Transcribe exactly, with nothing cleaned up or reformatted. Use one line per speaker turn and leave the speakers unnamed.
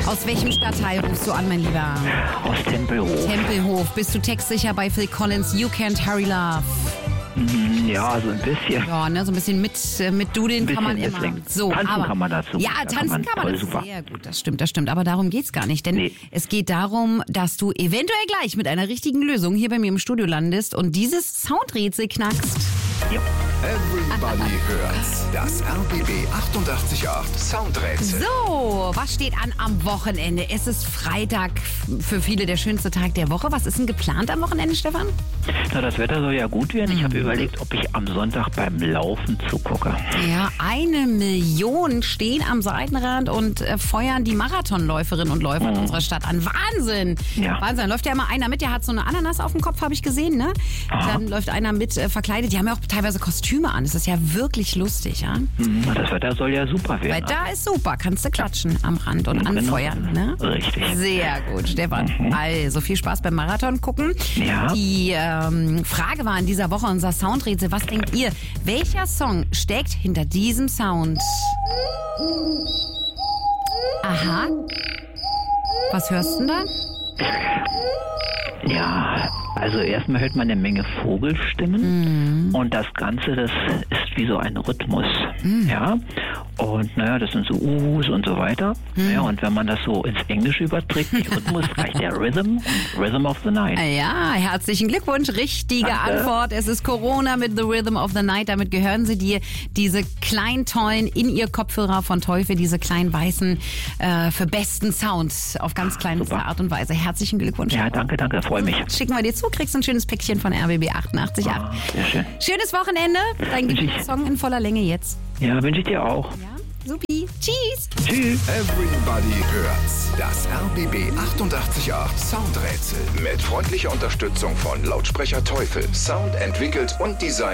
Aus welchem Stadtteil rufst du an, mein Lieber?
Aus Tempelhof.
Tempelhof. Bist du textsicher bei Phil Collins You Can't Hurry Love?
Ja, so ein bisschen.
Ja, ne, so ein bisschen mit, mit Dudeln kann man immer. So,
tanzen
aber,
kann man dazu.
Ja,
da
tanzen kann man,
toll,
das
super.
Sehr gut, das stimmt, das stimmt. Aber darum geht's gar nicht, denn
Nee.
es geht darum, dass du eventuell gleich mit einer richtigen Lösung hier bei mir im Studio landest und dieses Soundrätsel knackst.
Ja.
Everybody hört das R B B achtundachtzig Komma acht Soundrätsel.
So, was steht an am Wochenende? Es ist Freitag, für viele der schönste Tag der Woche. Was ist denn geplant am Wochenende, Stefan?
Na, das Wetter soll ja gut werden. Ich habe überlegt, ob ich am Sonntag beim Laufen zugucke.
Ja, eine Million stehen am Seitenrand und äh, feuern die Marathonläuferinnen und Läufer in unserer Stadt an. Wahnsinn!
Ja.
Wahnsinn. Läuft ja immer einer mit, der hat so eine Ananas auf dem Kopf, habe ich gesehen, ne? Dann läuft einer mit äh, verkleidet. Die haben ja auch teilweise Kostüme an. Das ist ja wirklich lustig, ja?
Mhm, Das Wetter soll ja super werden.
Weil da ist super. Kannst du klatschen am Rand und
Genau.
anfeuern, ne?
Richtig.
Sehr gut, Stefan. Also, viel Spaß beim Marathon gucken.
Ja.
Die ähm, Frage war in dieser Woche unser Soundrätsel. Was denkt ihr? Welcher Song steckt hinter diesem Sound? Aha. Was hörst du denn da?
Ja, also erstmal hört man eine Menge Vogelstimmen und das Ganze, das ist wie so ein Rhythmus, ja, und naja, das sind so Uhus und so weiter, ja, und wenn man das so ins Englische überträgt, der Rhythmus gleich der Rhythm und Rhythm of the Night.
Ja, herzlichen Glückwunsch. Richtige
Danke.
Antwort. Es ist Corona mit The Rhythm of the Night. Damit gehören sie dir, diese kleinen tollen In-Ear-Kopfhörer von Teufel, diese kleinen weißen, äh, für besten Sound auf ganz kleinste
Super.
Art und Weise. Herzlichen Glückwunsch.
Ja, danke, danke, freue mich.
Schicken wir dir zu, kriegst ein schönes Päckchen von R B B achtundachtzig Komma acht.
Ah, sehr schön.
Schönes Wochenende. Dein
Wünsche ich.
Lieblingssong in voller Länge jetzt.
Ja, wünsche ich dir auch.
Ja, supi. Tschüss.
Tschüss.
Everybody hört das R B B achtundachtzig Komma acht Soundrätsel mit freundlicher Unterstützung von Lautsprecher Teufel. Sound entwickelt und designt